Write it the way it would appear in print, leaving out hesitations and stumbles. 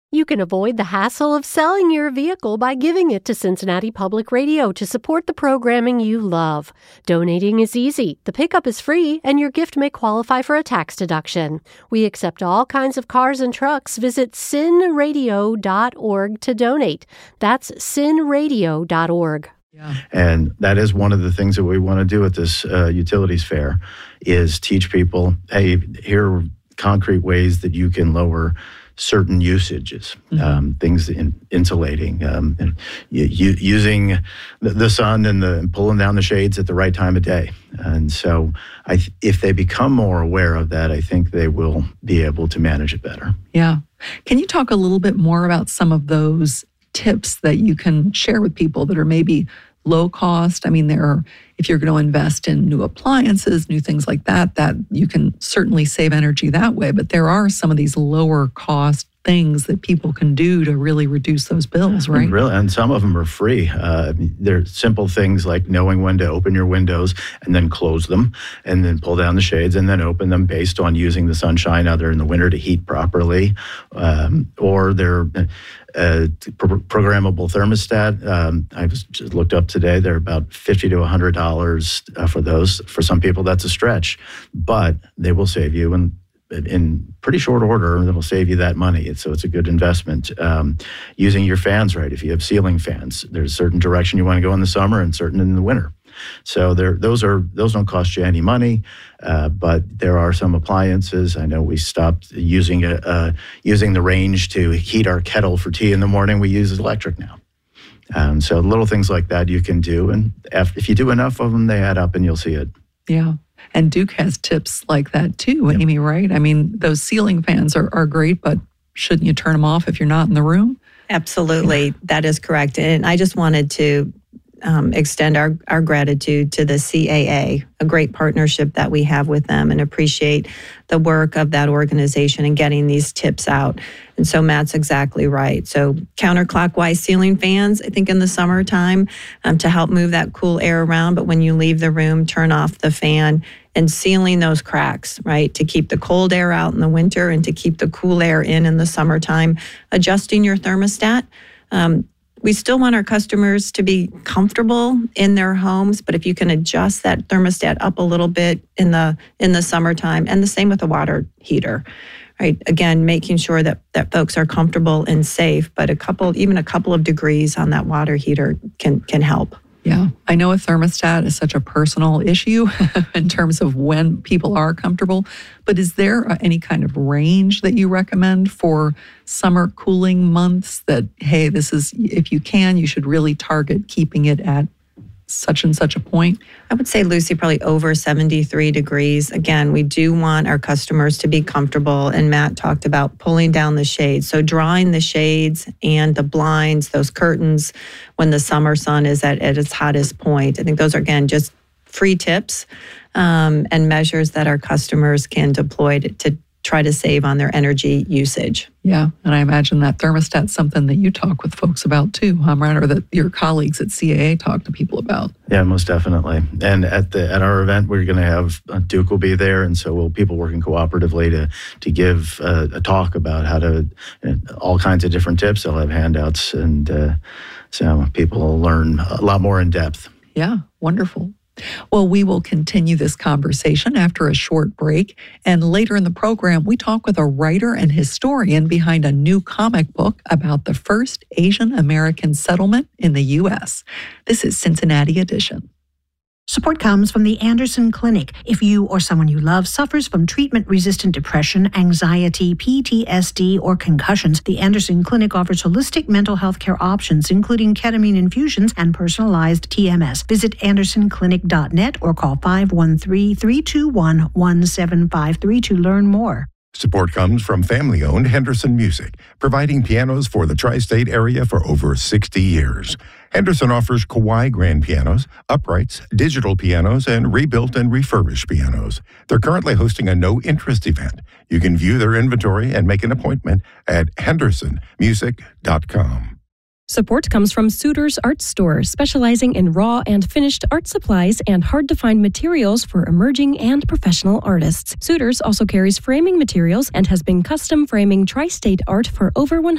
You can avoid the hassle of selling your vehicle by giving it to Cincinnati Public Radio to support the programming you love. Donating is easy, the pickup is free, and your gift may qualify for a tax deduction. We accept all kinds of cars and trucks. Visit cinradio.org to donate. That's cinradio.org. Yeah. And that is one of the things that we want to do at this utilities fair is teach people, hey, here are concrete ways that you can lower certain usages, things in insulating, and using the sun and pulling down the shades at the right time of day. And so if they become more aware of that, I think they will be able to manage it better. Yeah. Can you talk a little bit more about some of those tips that you can share with people that are maybe low cost? I mean, if you're going to invest in new appliances, new things like that you can certainly save energy that way. But there are some of these lower cost things that people can do to really reduce those bills, right? And some of them are free. They're simple things like knowing when to open your windows and then close them and then pull down the shades and then open them based on using the sunshine either in the winter to heat properly, or they're programmable thermostat. I just looked up today. They're about $50 to $100 for those. For some people, that's a stretch, but they will save you in pretty short order. It'll save you that money. So it's a good investment. Using your fans right. If you have ceiling fans, there's a certain direction you want to go in the summer and certain in the winter. So those don't cost you any money, but there are some appliances. I know we stopped using the range to heat our kettle for tea in the morning. We use electric now. So little things like that you can do, and if you do enough of them, they add up, and you'll see it. Yeah. And Duke has tips like that too, Amy, right? I mean, those ceiling fans are great, but shouldn't you turn them off if you're not in the room? Absolutely. That is correct. And I just wanted to extend our gratitude to the CAA, a great partnership that we have with them, and appreciate the work of that organization and getting these tips out. And so Matt's exactly right. So counterclockwise ceiling fans, I think in the summertime, to help move that cool air around. But when you leave the room, turn off the fan and sealing those cracks, right? To keep the cold air out in the winter and to keep the cool air in the summertime. Adjusting your thermostat. We still want our customers to be comfortable in their homes, but if you can adjust that thermostat up a little bit in the summertime, and the same with a water heater, right? Again, making sure that folks are comfortable and safe, but even a couple of degrees on that water heater can help. Yeah, I know a thermostat is such a personal issue in terms of when people are comfortable, but is there any kind of range that you recommend for summer cooling months that, hey, this is, if you can, you should really target keeping it at such and such a point? I would say, Lucy, probably over 73 degrees. Again, we do want our customers to be comfortable, and Matt talked about pulling down the shades. So drawing the shades and the blinds, those curtains, when the summer sun is at its hottest point. I think those are, again, just free tips and measures that our customers can deploy to try to save on their energy usage. Yeah, and I imagine that thermostat's something that you talk with folks about too, right? Or that your colleagues at CAA talk to people about. Yeah, most definitely. And at our event, we're going to have Duke will be there, and so will people working cooperatively to give a talk about how to all kinds of different tips. They'll have handouts, and so people will learn a lot more in depth. Yeah, wonderful. Well, we will continue this conversation after a short break. And later in the program, we talk with a writer and historian behind a new comic book about the first Asian American settlement in the U.S. This is Cincinnati Edition. Support comes from the Anderson Clinic. If you or someone you love suffers from treatment-resistant depression, anxiety, PTSD, or concussions, the Anderson Clinic offers holistic mental health care options, including ketamine infusions and personalized TMS. Visit andersonclinic.net or call 513-321-1753 to learn more. Support comes from family-owned Henderson Music, providing pianos for the tri-state area for over 60 years. Henderson offers Kawai grand pianos, uprights, digital pianos, and rebuilt and refurbished pianos. They're currently hosting a no-interest event. You can view their inventory and make an appointment at hendersonmusic.com. Support comes from Suter's Art Store, specializing in raw and finished art supplies and hard-to-find materials for emerging and professional artists. Suter's also carries framing materials and has been custom framing tri-state art for over